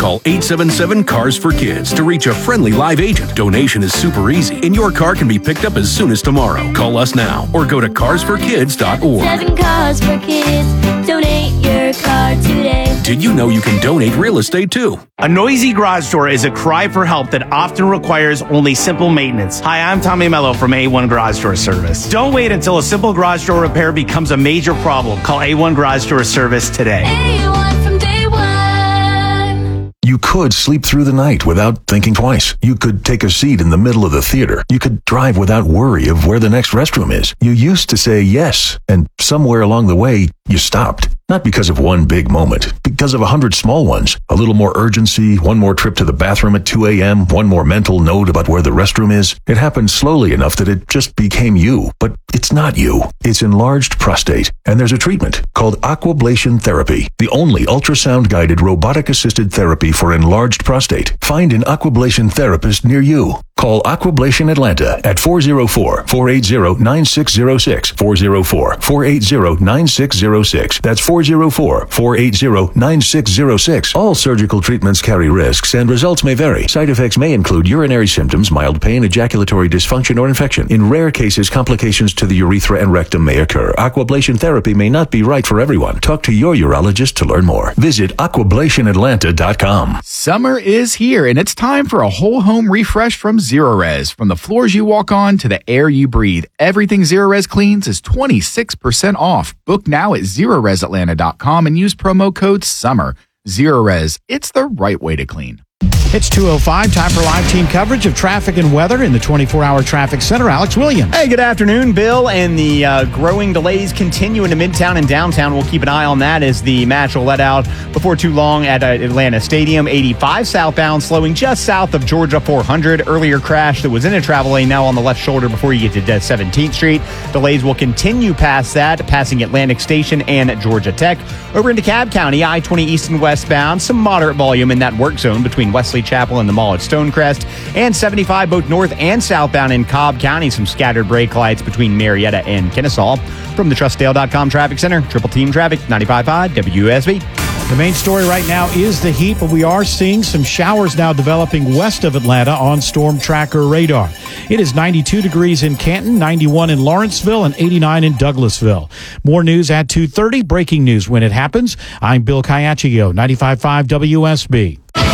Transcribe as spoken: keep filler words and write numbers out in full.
Call eight seven seven, C A R S for Kids to reach a friendly live agent. Donation is super easy, and your car can be picked up as soon as tomorrow. Call us now or go to cars for kids dot org. Seven Cars for Kids. Donate your car today. Did you know you can donate real estate too? A noisy garage door is a cry for help that often requires only simple maintenance. Hi, I'm Tommy Mello from A one Garage Door Service. Don't wait until a simple garage door repair becomes a major problem. Call A one Garage Door Service today. A one from day one. You could sleep through the night without thinking twice. You could take a seat in the middle of the theater. You could drive without worry of where the next restroom is. You used to say yes, and somewhere along the way, you stopped. Not because of one big moment, because of a hundred small ones. A little more urgency, one more trip to the bathroom at two a.m., one more mental note about where the restroom is. It happened slowly enough that it just became you. But it's not you. It's enlarged prostate. And there's a treatment called Aquablation Therapy, the only ultrasound-guided robotic-assisted therapy for enlarged prostate. Find an Aquablation therapist near you. Call Aquablation Atlanta at four oh four, four eight zero, nine six zero six, four oh four, four eight zero, nine six zero six. That's four oh four, four eight zero, nine six zero six. All surgical treatments carry risks and results may vary. Side effects may include urinary symptoms, mild pain, ejaculatory dysfunction, or infection. In rare cases, complications to the urethra and rectum may occur. Aquablation therapy may not be right for everyone. Talk to your urologist to learn more. Visit aquablation atlanta dot com. Summer is here, and it's time for a whole home refresh from Zerorez. From the floors you walk on to the air you breathe, everything Zerorez cleans is twenty-six percent off. Book now at zerorez atlanta dot com and use promo code SUMMER. Zerorez, it's the right way to clean. It's two oh five, time for live team coverage of traffic and weather in the twenty-four hour traffic center. Alex Williams. Hey, good afternoon, Bill. And the uh, growing delays continue into Midtown and downtown. We'll keep an eye on that as the match will let out before too long at uh, Atlanta Stadium. eighty-five southbound, slowing just south of Georgia four hundred. Earlier crash that was in a travel lane, now on the left shoulder before you get to seventeenth Street. Delays will continue past that, passing Atlantic Station and Georgia Tech. Over into Cobb County, I twenty east and westbound. Some moderate volume in that work zone between Wesley Chapel and the Mall at Stonecrest, and seventy-five both north and southbound in Cobb County. Some scattered brake lights between Marietta and Kennesaw. From the trust dale dot com Traffic Center, Triple Team Traffic, ninety-five point five W S B. The main story right now is the heat, but we are seeing some showers now developing west of Atlanta on Storm Tracker radar. It is ninety-two degrees in Canton, ninety-one in Lawrenceville, and eighty-nine in Douglasville. More news at two thirty. Breaking news when it happens. I'm Bill Caiaccio, ninety-five point five W S B.